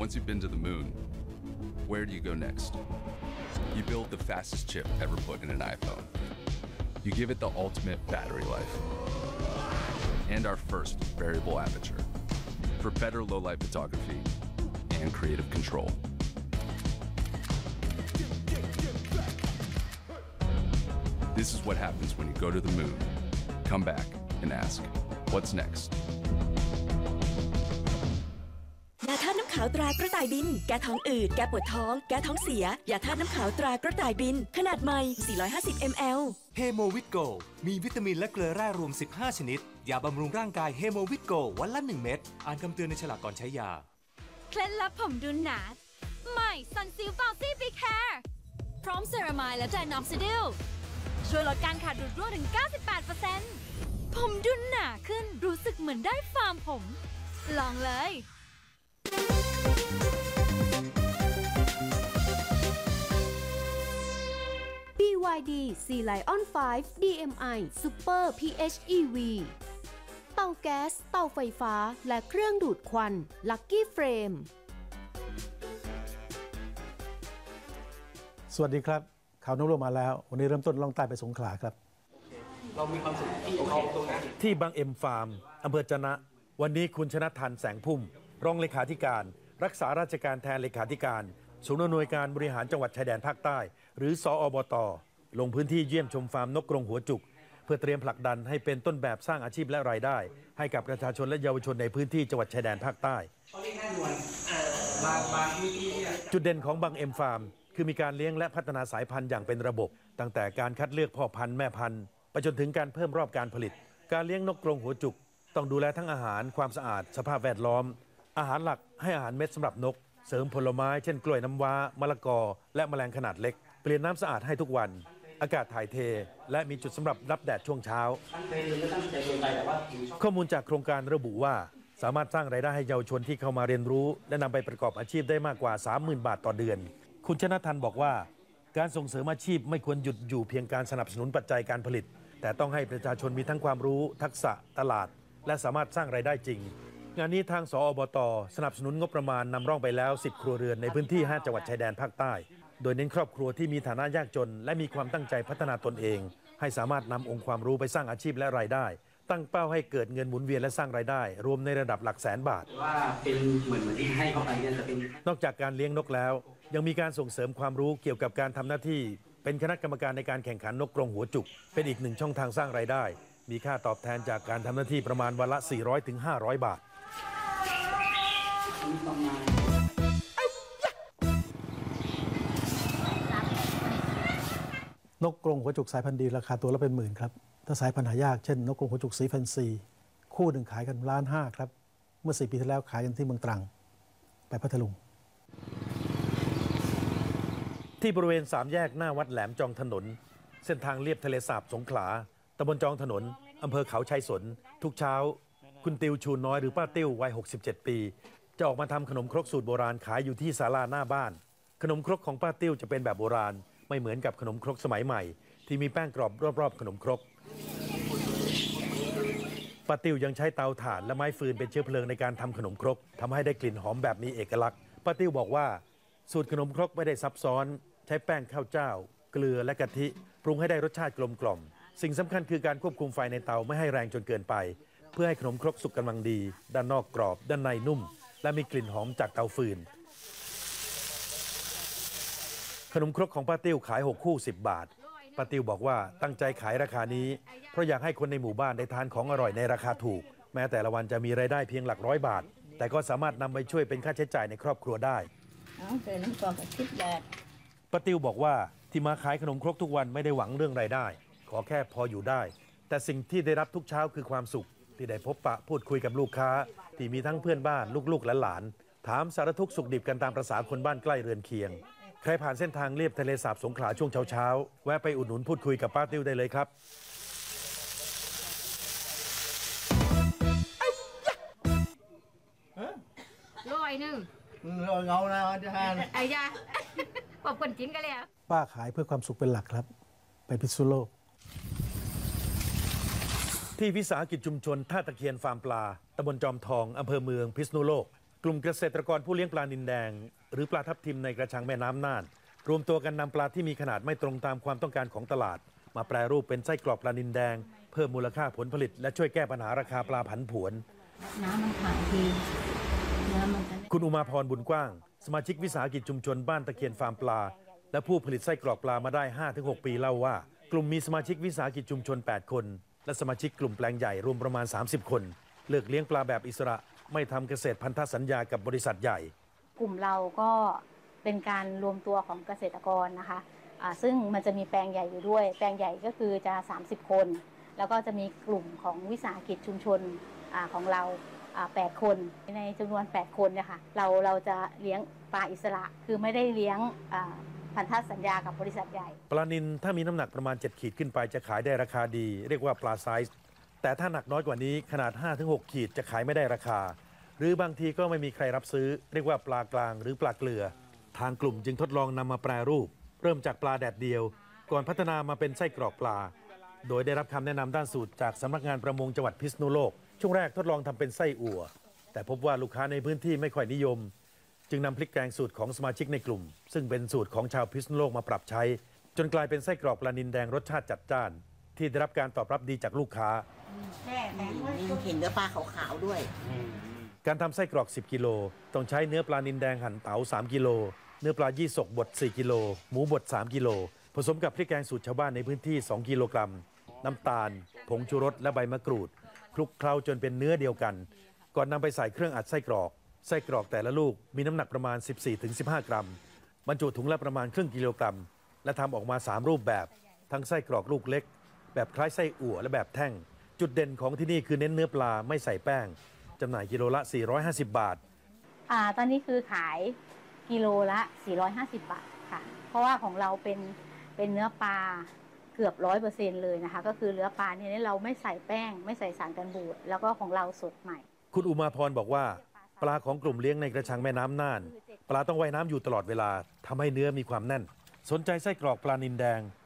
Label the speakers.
Speaker 1: Once you've been to the moon, where do you go next? You build the fastest chip ever put in an iPhone. You give it the ultimate battery life. And our first variable aperture for better low-light photography and creative control. This is what happens when you go to the moon, come back and ask, what's next?
Speaker 2: ยาธาตุน้ำขาวตรากระต่ายบินแก้ท้องอืดแก้ปวดท้องแก้ท้องเสียยาธาตุน้ำขาวตรากระต่ายบินขนาดใหม่450 ml
Speaker 3: เฮโมวิตโกมีวิตามินและเกลือแร่รวม15ชนิดยาบำรุงร่างกายเฮโมวิตโกวันละ1เม็ดอ่านคำเตือนในฉลากก่อนใช้ยา
Speaker 4: เคล็ดลับผมดูหนาใหม่ซันซิลฟาวซี่บิ๊กแฮร์พร้อมเซรามายและไดนอมซิดิลช่วยลดการขาดดูดร่วงถึง 98% ผมดูหนาขึ้นรู้สึกเหมือนได้ฟาร์มผมลองเลย
Speaker 5: BYD Sea Lion 5 DMI Super PHEV เตาแก๊สเตาไฟฟ้าและเครื่องดูดควัน Lucky Frame
Speaker 6: สวัสดีครับข่าวนุ่มมาแล้ววันนี้เริ่มต้นล่องใต้ไปสงขลาครับ
Speaker 7: เรามีความสุขที่เขาตรงนั้น
Speaker 8: ที่บางเอ็มฟาร์มอำเภอจะนะวันนี้คุณชนะทันแสงพุ่มรองเลขาธิการรักษาราชการแทนเลขาธิการศูนย์อำนวยการบริหารจังหวัดชายแดนภาคใต้หรือสอบต.ลงพื้นที่เยี่ยมชมฟาร์มนกกรงหัวจุกเพื่อเตรียมผลักดันให้เป็นต้นแบบสร้างอาชีพและรายได้ให้กับประชาชนและเยาวชนในพื้นที่จังหวัดชายแดนภาคใต้จุดเด่นของบางเอ็มฟาร์มคือมีการเลี้ยงและพัฒนาสายพันธุ์อย่างเป็นระบบตั้งแต่การคัดเลือกพ่อพันธุ์แม่พันธุ์ไปจนถึงการเพิ่มรอบการผลิตการเลี้ยงนกกรงหัวจุกต้องดูแลทั้งอาหารความสะอาดสภาพแวดล้อมอาหารหลักให้อาหารเม็ดสำหรับนกเสริมผลไม้เช่นกล้วยน้ำว้ามะละกอและแมลงขนาดเล็กเปลี่ยนน้ำสะอาดให้ทุกวันอากาศถ่ายเทและมีจุดสำหรับรับแดดช่วงเช้าข้อมูลจากโครงการระบุว่าสามารถสร้างรายได้ให้เยาวชนที่เข้ามาเรียนรู้และนำไปประกอบอาชีพได้มากกว่า 30,000 บาทต่อเดือนคุณชนะทันบอกว่าการส่งเสริมอาชีพไม่ควรหยุดอยู่เพียงการสนับสนุนปัจจัยการผลิตแต่ต้องให้ประชาชนมีทั้งความรู้ทักษะตลาดและสามารถสร้างรายได้จริงงานนี้ทางสอบต.สนับสนุนงบประมาณนำร่องไปแล้ว10ครัวเรือนในพื้นที่5จังหวัดชายแดนภาคใต้โดยเน้นครอบครัวที่มีฐานะยากจนและมีความตั้งใจพัฒนาตนเองให้สามารถนำองค์ความรู้ไปสร้างอาชีพและรายได้ตั้งเป้าให้เกิดเงินหมุนเวียนและสร้างรายได้รวมในระดับหลักแสนบาท
Speaker 7: ว่าเป็นเหมือนที่ให้เขาไปเนี่ยจะเป็น
Speaker 8: นอกจากการเลี้ยงนกแล้วยังมีการส่งเสริมความรู้เกี่ยวกับการทำหน้าที่เป็นคณะกรรมการในการแข่งขันนกกรงหัวจุกเป็นอีกหนึ่งช่องทางสร้างรายได้มีค่าตอบแทนจากการทำหน้าที่ประมาณวันละ 400-500 บาท
Speaker 6: นกกรงหัวจุกสายพันธุ์ดีราคาตัวละเป็นหมื่นครับถ้าสายพันธุ์หายากเช่นนกกรงหัวจุกสีแฟนซีคู่หนึ่งขายกัน1.5 ล้านครับเมื่อ4 ปีที่แล้วขายกันที่เมืองตรังไปพัทลุง
Speaker 8: ที่บริเวณ3แยกหน้าวัดแหลมจองถนนเส้นทางเลียบทะเลสาบสงขลาตำบลจองถนนอำเภอเขาชัยสนทุกเช้าคุณติวชูน้อยหรือป้าติ้ววัย67 ปีจะออกมาทำขนมครกสูตรโบราณขายอยู่ที่ศาลาหน้าบ้านขนมครกของป้าติ้วจะเป็นแบบโบราณไม่เหมือนกับขนมครกสมัยใหม่ที่มีแป้งกรอบรอบๆขนมครกป้าติ้วยังใช้เตาถ่านและไม้ฟืนเป็นเชื้อเพลิงในการทำขนมครกทำให้ได้กลิ่นหอมแบบมีเอกลักษณ์ป้าติ้วบอกว่าสูตรขนมครกไม่ได้ซับซ้อนใช้แป้งข้าวเจ้าเกลือและกะทิปรุงให้ได้รสชาติกลมกล่อมสิ่งสำคัญคือการควบคุมไฟในเตาไม่ให้แรงจนเกินไปเพื่อให้ขนมครกสุกกำลังดีด้านนอกกรอบด้านในนุ่มและมีกลิ่นหอมจากเตาฟืนขนมครกของป้าติ้วขาย6คู่10 บาทป้าติ้วบอกว่าตั้งใจขายราคานี้เพราะอยากให้คนในหมู่บ้านได้ทานของอร่อยในราคาถูกแม้แต่ละวันจะมีรายได้เพียงหลักร้อยบาทแต่ก็สามารถนำไปช่วยเป็นค่าใช้จ่ายในครอบครัวได้ป้าติ้วบอกว่าที่มาขายขนมครกทุกวันไม่ได้หวังเรื่องรายได้ขอแค่พออยู่ได้แต่สิ่งที่ได้รับทุกเช้าคือความสุขที่ได้พบปะพูดคุยกับลูกค้าที่มีทั้งเพื่อนบ้านลูกๆและหลานถามสารทุกข์สุขดิบกันตามประสาคนบ้านใกล้เรือนเคียงใครผ่านเส้นทางเลียบทะเลสาบสงขลาช่วงเช้าแวะไปอุดหนุนพูดคุยกับป้าติ้วได้เลยครับ
Speaker 7: 100เงานะจะทาน
Speaker 4: ไอ้ยาบอกคนกินกันเลย
Speaker 6: ป้าขายเพื่อความสุขเป็นหลักครับไปพิษณุโลก
Speaker 8: ที่วิสาหกิจชุมชนท่าตะเคียนฟาร์มปลาตำบลจอมทองอำเภอเมืองพิษณุโลกกลุ่มเกษตรกรผู้เลี้ยงปลานิลแดงหรือปลาทับทิมในกระชังแม่น้ำน่านรวมตัวกันนำปลาที่มีขนาดไม่ตรงตามความต้องการของตลาดมาแปรรูปเป็นไส้กรอกปลานิลแดงเพิ่มมูลค่าผลผลิตและช่วยแก้ปัญหาราคาปลาผันผวน
Speaker 9: น้ำมันขายทีเนื้อมันจะ
Speaker 8: คุณอุมาพรบุญกว้างสมาชิกวิสาหกิจชุมชนบ้านตะเคียนฟาร์มปลาและผู้ผลิตไส้กรอกปลามาได้ 5-6 ปีเล่าว่ากลุ่มมีสมาชิกวิสาหกิจชุมชน8คนและสมาชิกกลุ่มแปลงใหญ่รวมประมาณ30คนเลิกเลี้ยงปลาแบบอิสระไม่ทำเกษตรพันธสัญญากับบริษัทใหญ่
Speaker 9: กลุ่มเราก็เป็นการรวมตัวของเกษตรกรนะคะซึ่งมันจะมีแปลงใหญ่อยู่ด้วยแปลงใหญ่ก็คือจะ30คนแล้วก็จะมีกลุ่มของวิสาหกิจชุมชนของเรา8คนในจำนวน8คนเนี่ยค่ะเราจะเลี้ยงปลาอิสระคือไม่ได้เลี้ยงพันธสัญญากับบริษัทใหญ่
Speaker 8: ปลานิลถ้ามีน้ำหนักประมาณ7ขีดขึ้นไปจะขายได้ราคาดีเรียกว่าปลาไซส์แต่ถ้าหนักน้อยกว่านี้ขนาด 5-6 ขีดจะขายไม่ได้ราคาหรือบางทีก็ไม่มีใครรับซื้อเรียกว่าปลากลางหรือปลาเกลือทางกลุ่มจึงทดลองนำมาแปรรูปเริ่มจากปลาแดดเดียวก่อนพัฒนามาเป็นไส้กรอกปลาโดยได้รับคำแนะนำด้านสูตรจากสำนักงานประมงจังหวัดพิษณุโลกช่วงแรกทดลองทำเป็นไส้อั่วแต่พบว่าลูกค้าในพื้นที่ไม่ค่อยนิยมจึงนำพริกแกงสูตรของสมาชิกในกลุ่มซึ่งเป็นสูตรของชาวพิษณุโลกมาปรับใช้จนกลายเป็นไส้กรอกปลานิลแดงรสชาติจัดจ้านที่ได้รับการตอบรับดีจากลูกค้า
Speaker 10: นี่เห็นเนื้อปลาขาวๆด้วย
Speaker 8: การทำไส้กรอก10กิโลต้องใช้เนื้อปลานิลแดงหั่นเต๋า3กิโลเนื้อปลายี่สกบด4กิโลหมูบด3กิโลผสมกับพริกแกงสูตรชาวบ้านในพื้นที่2กิโลกรัมน้ำตาลผงชูรสและใบมะกรูดคลุกเคล้าจนเป็นเนื้อเดียวกันก่อนนำไปใส่เครื่องอัดไส้กรอกแต่ละลูกมีน้ำหนักประมาณ 14-15 กรัมบรรจุถุงละประมาณครึ่งกิโลกรัมและทำออกมา3รูปแบบทั้งไส้กรอกลูกเล็กแบบคล้ายไส้อั่วและแบบแท่งจุดเด่นของที่นี่คือเน้นเนื้อปลาไม่ใส่แป้งจำหน่ายกิโลละ450 บาท
Speaker 9: ตอนนี้คือขายกิโลละ450 บาทค่ะเพราะว่าของเราเป็นเนื้อปลาเกือบ 100% เลยนะคะก็คือเนื้อปลาเนี่ยเราไม่ใส่แป้งไม่ใส่สารกันบูดแล้วก็ของเราสดใหม่
Speaker 8: คุณอุมาพรบอกว่าปลาของกลุ่มเลี้ยงในกระชังแม่น้ำน่านปลาต้องว่ายน้ำอยู่ตลอดเวลาทำให้เนื้อมีความแน่นสนใจไส้กรอกปลานิลแดง